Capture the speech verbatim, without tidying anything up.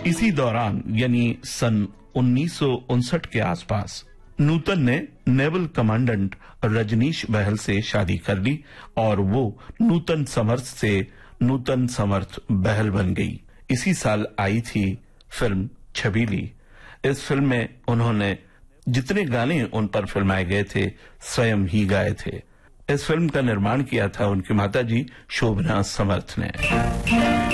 इसी दौरान यानी सन उन्नीस सौ उनसठ के आसपास नूतन ने नेवल कमांडेंट रजनीश बहल से शादी कर ली और वो नूतन समर्थ से नूतन समर्थ बहल बन गई। इसी साल आई थी फिल्म छबीली। इस फिल्म में उन्होंने जितने गाने उन पर फिल्माए गए थे स्वयं ही गाए थे। इस फिल्म का निर्माण किया था उनकी माताजी शोभना समर्थ ने।